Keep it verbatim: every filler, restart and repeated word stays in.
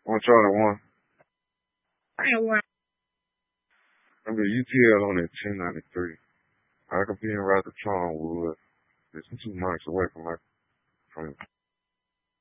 One Charlie One. I want. I mean, U T L on that ten ninety-three. I could be in Rockefeller Wood. It's two miles away from my from